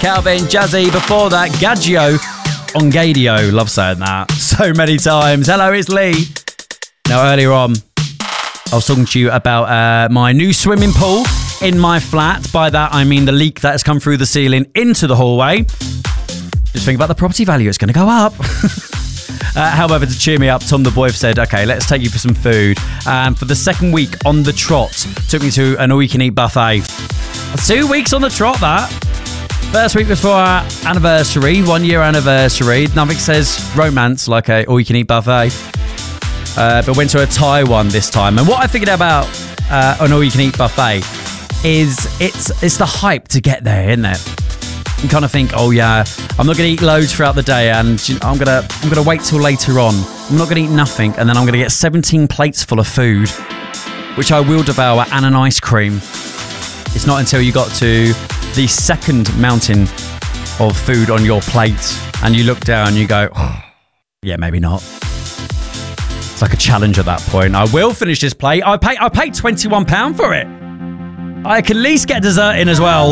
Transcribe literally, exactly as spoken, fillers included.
Calvin, Jazzy. Before that, Gaggio on Gadio. Love saying that so many times. Hello, it's Lee. Now, earlier on, I was talking to you about uh, my new swimming pool in my flat. By that, I mean the leak that has come through the ceiling into the hallway. Just think about the property value. It's going to go up. Uh, however, to cheer me up, Tom the boy said, okay, let's take you for some food. Um, for the second week on the trot, took me to an all-you-can-eat buffet. Two weeks on the trot, that. First week was for our anniversary, one-year anniversary. Nothing says romance like a all-you-can-eat buffet. Uh, but went to a Thai one this time. And what I figured about uh, an all-you-can-eat buffet is it's it's the hype to get there, isn't it? You kind of think, oh yeah, I'm not going to eat loads throughout the day, and I'm gonna I'm gonna wait till later on. I'm not going to eat nothing, and then I'm going to get seventeen plates full of food, which I will devour, and an ice cream. It's not until you got to the second mountain of food on your plate, and you look down, and you go, oh, yeah, maybe not. It's like a challenge at that point. I will finish this plate. I pay I paid twenty-one pounds for it. I can at least get dessert in as well.